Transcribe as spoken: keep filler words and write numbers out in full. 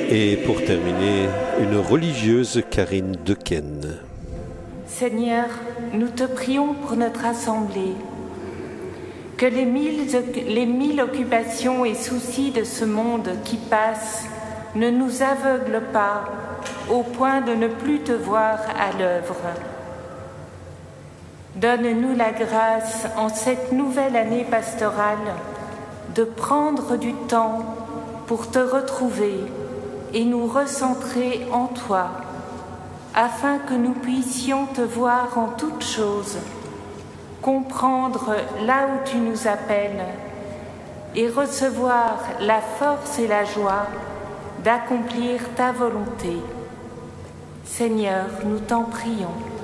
Et pour terminer, une religieuse, Karine Dequesne. Seigneur, nous te prions pour notre assemblée. Que les mille, les mille occupations et soucis de ce monde qui passe ne nous aveuglent pas au point de ne plus te voir à l'œuvre. Donne-nous la grâce, en cette nouvelle année pastorale, de prendre du temps pour te retrouver et nous recentrer en toi, afin que nous puissions te voir en toutes choses, comprendre là où tu nous appelles et recevoir la force et la joie d'accomplir ta volonté. Seigneur, nous t'en prions.